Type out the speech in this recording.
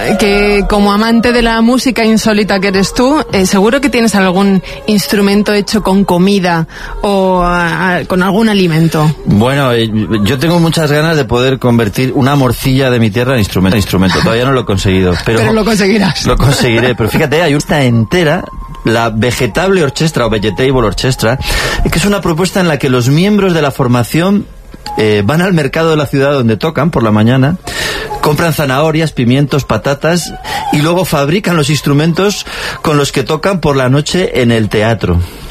que como amante de la música insólita que eres tú, seguro que tienes algún instrumento hecho con comida o con algún alimento. Bueno, yo tengo muchas ganas de poder convertir una morcilla de mi tierra en instrumento. Todavía no lo he conseguido. Pero lo conseguirás. Lo conseguiré. Pero fíjate, hay una entera, la Vegetable Orchestra o Vegetable Orchestra, que es una propuesta en la que los miembros de la formación van al mercado de la ciudad donde tocan por la mañana, compran zanahorias, pimientos, patatas y luego fabrican los instrumentos con los que tocan por la noche en el teatro.